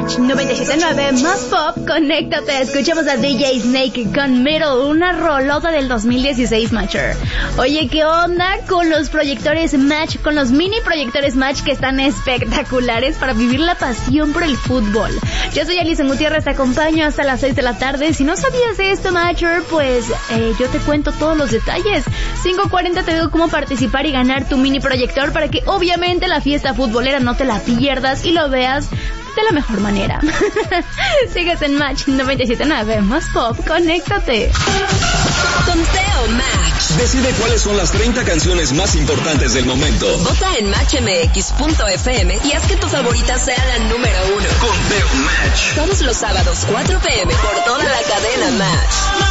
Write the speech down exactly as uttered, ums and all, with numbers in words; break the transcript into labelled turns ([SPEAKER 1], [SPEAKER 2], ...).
[SPEAKER 1] Match noventa y siete punto nueve más pop, conéctate. Escuchamos a D J Snake con Middle, una rolota del dos mil dieciséis, Matcher. Oye, ¿qué onda con los proyectores Match, con los mini proyectores Match que están espectaculares para vivir la pasión por el fútbol? Yo soy Alison Gutiérrez, te acompaño hasta las seis de la tarde. Si no sabías de esto, Matcher, pues eh, yo te cuento todos los detalles. cinco cuarenta te digo cómo participar y ganar tu mini proyector para que obviamente la fiesta futbolera no te la pierdas y lo veas de la mejor manera. Sigues en Match noventa y siete punto nueve más pop, conéctate.
[SPEAKER 2] Conteo Match.
[SPEAKER 3] Decide cuáles son las treinta canciones más importantes del momento.
[SPEAKER 2] Vota en match m x punto f m y haz que tu favorita sea la número uno.
[SPEAKER 3] Conteo Match.
[SPEAKER 2] Todos los sábados cuatro p m por toda la cadena Match.